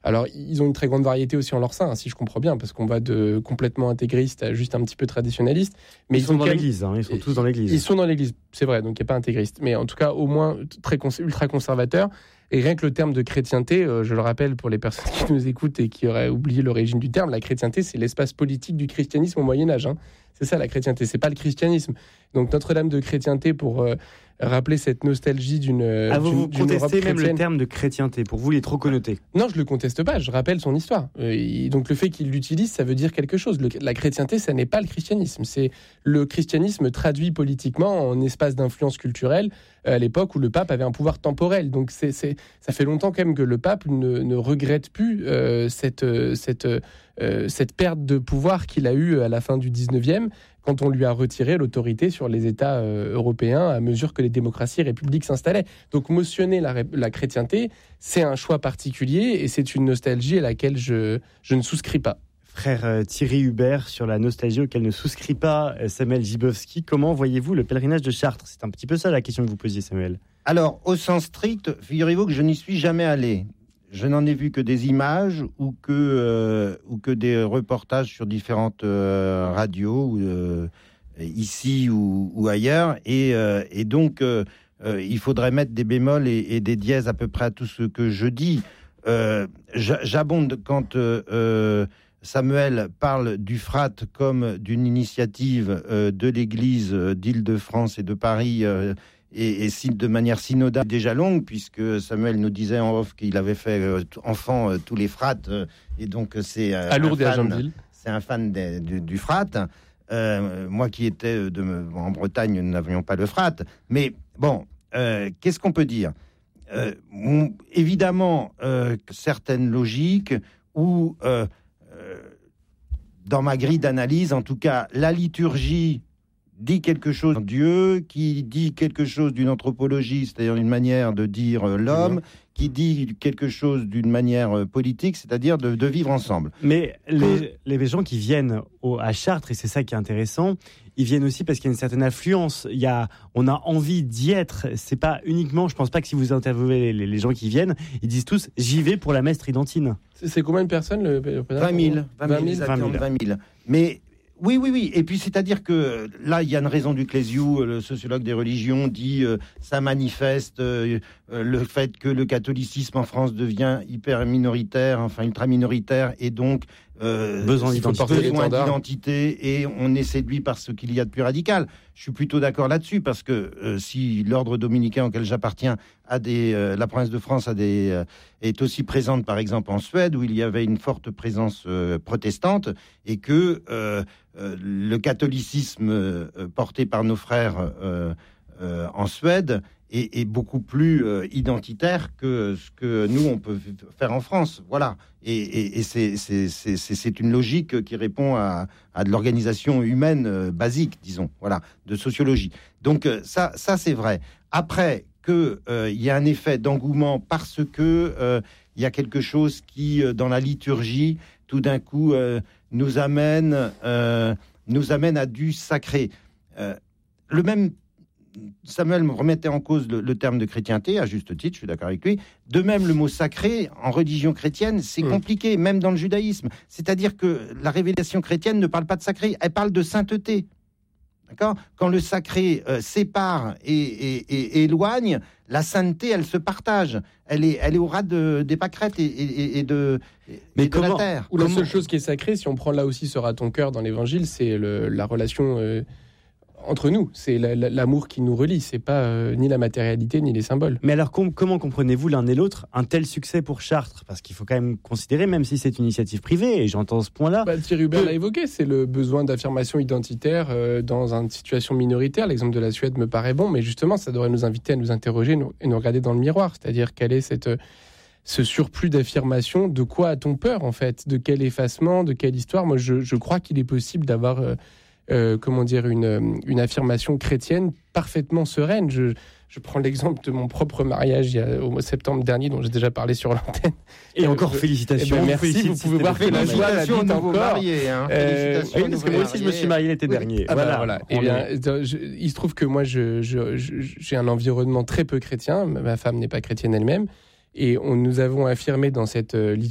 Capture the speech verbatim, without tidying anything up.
Alors, ils ont une très grande variété aussi en leur sein, hein, si je comprends bien, parce qu'on va de complètement intégriste à juste un petit peu traditionnaliste. Mais ils, ils sont dans l'église, hein, ils sont tous dans l'église. Ils sont dans l'église, c'est vrai, donc il n'y a pas intégriste. Mais en tout cas, au moins très cons- ultra conservateur. Et rien que le terme de chrétienté, euh, je le rappelle pour les personnes qui nous écoutent et qui auraient oublié l'origine du terme, la chrétienté, c'est l'espace politique du christianisme au Moyen-Âge. Hein. C'est ça la chrétienté, c'est pas le christianisme. Donc Notre-Dame de chrétienté pour euh, rappeler cette nostalgie d'une. Ah, vous, d'une, vous d'une contestez Europe même chrétienne. le terme de chrétienté, pour vous il est trop connoté. Non, je le conteste pas, je rappelle son histoire. Euh, et donc le fait qu'il l'utilise, ça veut dire quelque chose. Le, la chrétienté, ça n'est pas le christianisme. C'est le christianisme traduit politiquement en espace d'influence culturelle à l'époque où le pape avait un pouvoir temporel. Donc c'est, c'est, ça fait longtemps quand même que le pape ne, ne regrette plus euh, cette, cette, euh, cette perte de pouvoir qu'il a eue à la fin du dix-neuvième, quand on lui a retiré l'autorité sur les États euh, européens à mesure que les démocraties et républiques s'installaient. Donc motionner la, la chrétienté, c'est un choix particulier et c'est une nostalgie à laquelle je, je ne souscris pas. Frère euh, Thierry Hubert, sur la nostalgie auquel ne souscrit pas euh, Samuel Gibowski, comment voyez-vous le pèlerinage de Chartres ? C'est un petit peu ça la question que vous posiez, Samuel. Alors, au sens strict, figurez-vous que je n'y suis jamais allé. Je n'en ai vu que des images ou que, euh, ou que des reportages sur différentes euh, radios, euh, ici ou, ou ailleurs. Et, euh, et donc, euh, euh, il faudrait mettre des bémols et, et des dièses à peu près à tout ce que je dis. Euh, j'abonde quand... Euh, euh, Samuel parle du F R A T comme d'une initiative euh, de l'Église d'Île-de-France et de Paris euh, et, et de manière synodale déjà longue, puisque Samuel nous disait en off qu'il avait fait euh, enfant euh, tous les F R A T euh, et donc c'est euh, à Lourdes et à Jeanville. C'est un fan de, de, du F R A T. Euh, moi qui étais de, en Bretagne, nous n'avions pas le F R A T. Mais bon, euh, qu'est-ce qu'on peut dire ? euh, on, Évidemment, euh, certaines logiques où euh, dans ma grille d'analyse, en tout cas, la liturgie dit quelque chose de Dieu, qui dit quelque chose d'une anthropologie, c'est-à-dire une manière de dire l'homme, qui dit quelque chose d'une manière politique, c'est-à-dire de, de vivre ensemble. Mais les, les gens qui viennent au, à Chartres, et c'est ça qui est intéressant, ils viennent aussi parce qu'il y a une certaine affluence. Il y a, on a envie d'y être. C'est pas uniquement, je pense pas que si vous interviewez les, les gens qui viennent, ils disent tous « j'y vais pour la messe tridentine ». C'est, c'est combien de personnes le, le vingt mille. vingt mille, vingt mille. Mais oui, oui, oui. Et puis, c'est-à-dire que là, il y a une raison du Cléziou, le sociologue des religions, dit euh, ça manifeste euh, le fait que le catholicisme en France devient hyper minoritaire, enfin ultra minoritaire, et donc euh, besoin d'identité, besoin d'identité, et on est séduit par ce qu'il y a de plus radical. Je suis plutôt d'accord là-dessus, parce que euh, si l'ordre dominicain auquel j'appartiens a des, euh, la province de France a des, euh, est aussi présente, par exemple en Suède, où il y avait une forte présence euh, protestante, et que euh, euh, le catholicisme euh, porté par nos frères euh, euh, en Suède est, est beaucoup plus euh, identitaire que ce que nous on peut faire en France. Voilà. Et, et, et c'est, c'est, c'est, c'est une logique qui répond à, à de l'organisation humaine euh, basique, disons. Voilà, de sociologie. Donc euh, ça, ça c'est vrai. Après que euh, il y a un effet d'engouement parce que euh, il y a quelque chose qui, euh, dans la liturgie, tout d'un coup, euh, nous amène, euh, nous amène à du sacré. Euh, le même Samuel me remettait en cause le, le terme de chrétienté, à juste titre, je suis d'accord avec lui. De même, le mot sacré, en religion chrétienne, c'est mmh. compliqué, même dans le judaïsme. C'est-à-dire que la révélation chrétienne ne parle pas de sacré, elle parle de sainteté. D'accord ? Quand le sacré euh, sépare et, et, et, et éloigne, la sainteté, elle se partage. Elle est, elle est au ras de, des pâquerettes et, et, et, de, et Mais de comment, la terre. Ou la seule chose qui est sacrée, si on prend là aussi sera ton cœur dans l'évangile, c'est le, la relation euh, entre nous. C'est la, la, l'amour qui nous relie. C'est pas euh, ni la matérialité ni les symboles. Mais alors, com- comment comprenez-vous l'un et l'autre un tel succès pour Chartres ? Parce qu'il faut quand même considérer, même si c'est une initiative privée, et j'entends ce point-là. Bah, Thierry Hubert que... l'a évoqué, c'est le besoin d'affirmation identitaire euh, dans une situation minoritaire. L'exemple de la Suède me paraît bon, mais justement, ça devrait nous inviter à nous interroger nous, et nous regarder dans le miroir. C'est-à-dire, quelle est cette, ce surplus d'affirmation ? De quoi a-t-on peur, en fait ? De quel effacement ? De quelle histoire ? Moi, je, je crois qu'il est possible d'avoir... Euh, Euh, comment dire, une, une affirmation chrétienne parfaitement sereine. Je, je prends l'exemple de mon propre mariage il y a, au mois de septembre dernier, dont j'ai déjà parlé sur l'antenne. Et, et encore je, félicitations. Eh ben, merci, vous pouvez voir que la joie habite encore. Mariés, hein. euh, oui, parce que moi aussi je me suis marié l'été oui. dernier. Ah voilà. Bah, voilà. Et bien, je, il se trouve que moi, je, je, je, j'ai un environnement très peu chrétien. Ma femme n'est pas chrétienne elle-même. Et on, nous avons affirmé dans cette liturgie